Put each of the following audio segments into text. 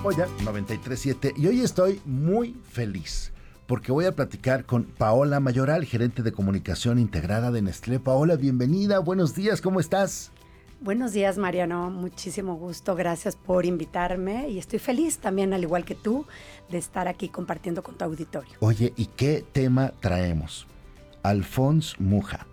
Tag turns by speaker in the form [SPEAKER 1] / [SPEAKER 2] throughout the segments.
[SPEAKER 1] Joya 93.7 y hoy estoy muy feliz porque voy a platicar con Paola Mayoral, gerente de comunicación integrada de Nestlé. Paola, bienvenida, buenos días, ¿cómo estás?
[SPEAKER 2] Buenos días, Mariano, muchísimo gusto, gracias por invitarme y estoy feliz también, al igual que tú, de estar aquí compartiendo con tu auditorio.
[SPEAKER 1] Oye, ¿y qué tema traemos? Alphonse Mucha.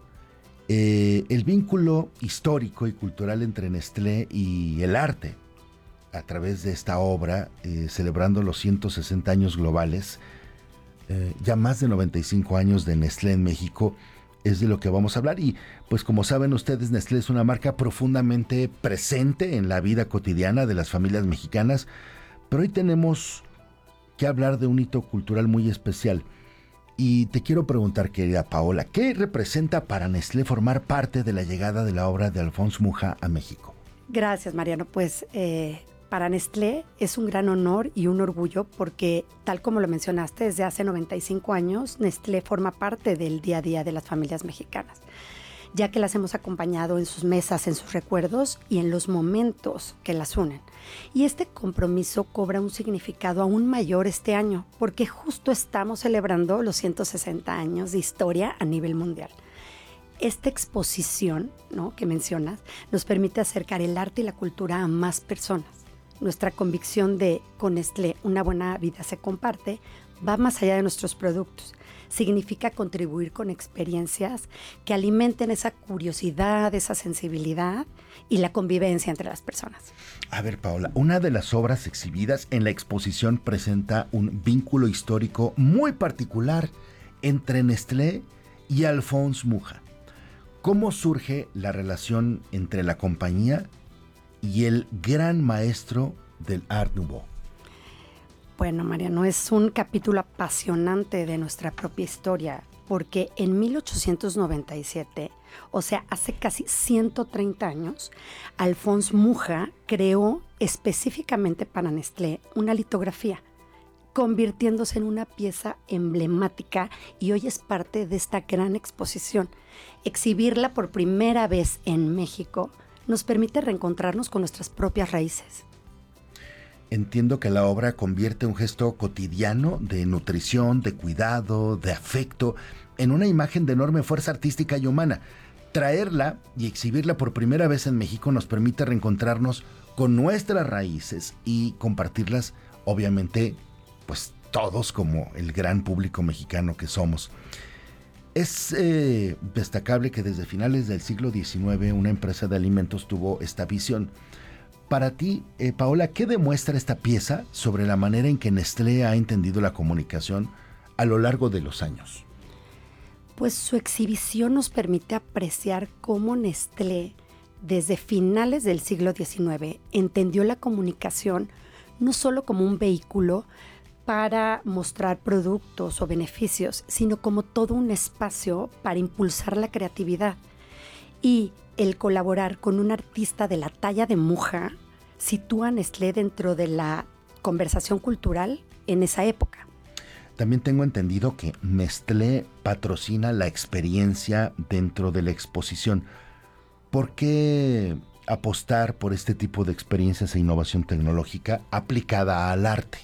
[SPEAKER 1] El vínculo histórico y cultural entre Nestlé y el arte a través de esta obra, celebrando los 160 años globales, ya más de 95 años de Nestlé en México, es de lo que vamos a hablar. Y pues como saben ustedes, Nestlé es una marca profundamente presente en la vida cotidiana de las familias mexicanas, pero hoy tenemos que hablar de un hito cultural muy especial. Y te quiero preguntar, querida Paola, ¿qué representa para Nestlé formar parte de la llegada de la obra de Alphonse Mucha a México?
[SPEAKER 2] Gracias, Mariano. Pues para Nestlé es un gran honor y un orgullo porque, tal como lo mencionaste, desde hace 95 años, Nestlé forma parte del día a día de las familias mexicanas, ya que las hemos acompañado en sus mesas, en sus recuerdos y en los momentos que las unen. Y este compromiso cobra un significado aún mayor este año, porque justo estamos celebrando los 160 años de historia a nivel mundial. Esta exposición, ¿no?, que mencionas, nos permite acercar el arte y la cultura a más personas. Nuestra convicción de con Nestlé una buena vida se comparte va más allá de nuestros productos. Significa contribuir con experiencias que alimenten esa curiosidad, esa sensibilidad y la convivencia entre las personas.
[SPEAKER 1] A ver, Paola, una de las obras exhibidas en la exposición presenta un vínculo histórico muy particular entre Nestlé y Alphonse Mucha. ¿Cómo surge la relación entre la compañía y el gran maestro del Art Nouveau?
[SPEAKER 2] Bueno, Mariano, es un capítulo apasionante de nuestra propia historia, porque en 1897, o sea, hace casi 130 años, Alphonse Mucha creó específicamente para Nestlé una litografía, convirtiéndose en una pieza emblemática y hoy es parte de esta gran exposición. Exhibirla por primera vez en México nos permite reencontrarnos con nuestras propias raíces.
[SPEAKER 1] Entiendo que la obra convierte un gesto cotidiano de nutrición, de cuidado, de afecto, en una imagen de enorme fuerza artística y humana. Traerla y exhibirla por primera vez en México nos permite reencontrarnos con nuestras raíces y compartirlas, obviamente, pues todos como el gran público mexicano que somos. Es destacable que desde finales del siglo XIX una empresa de alimentos tuvo esta visión. Para ti, Paola, ¿qué demuestra esta pieza sobre la manera en que Nestlé ha entendido la comunicación a lo largo de los años?
[SPEAKER 2] Pues su exhibición nos permite apreciar cómo Nestlé, desde finales del siglo XIX, entendió la comunicación no solo como un vehículo para mostrar productos o beneficios, sino como todo un espacio para impulsar la creatividad. Y el colaborar con un artista de la talla de Mucha sitúa a Nestlé dentro de la conversación cultural en esa época.
[SPEAKER 1] También tengo entendido que Nestlé patrocina la experiencia dentro de la exposición. ¿Por qué apostar por este tipo de experiencias e innovación tecnológica aplicada al arte?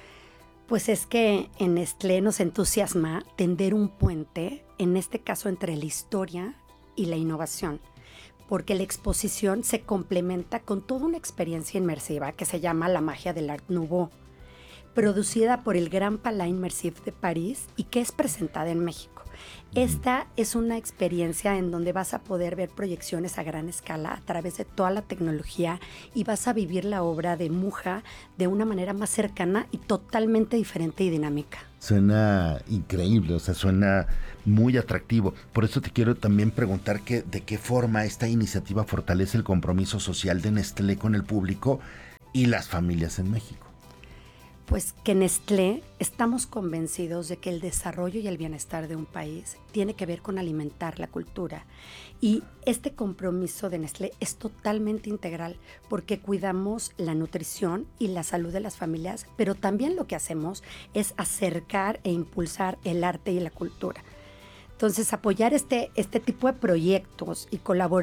[SPEAKER 2] Pues es que en Nestlé nos entusiasma tender un puente, en este caso entre la historia y la innovación, porque la exposición se complementa con toda una experiencia inmersiva que se llama la magia del Art Nouveau, producida por el Gran Palais Immersive de París y que es presentada en México. Esta es una experiencia en donde vas a poder ver proyecciones a gran escala a través de toda la tecnología y vas a vivir la obra de Mucha de una manera más cercana y totalmente diferente y dinámica.
[SPEAKER 1] Suena increíble, o sea, suena muy atractivo. Por eso te quiero también preguntar de qué forma esta iniciativa fortalece el compromiso social de Nestlé con el público y las familias en México.
[SPEAKER 2] Pues que Nestlé estamos convencidos de que el desarrollo y el bienestar de un país tiene que ver con alimentar la cultura. Y este compromiso de Nestlé es totalmente integral porque cuidamos la nutrición y la salud de las familias, pero también lo que hacemos es acercar e impulsar el arte y la cultura. Entonces, apoyar este tipo de proyectos y colaborar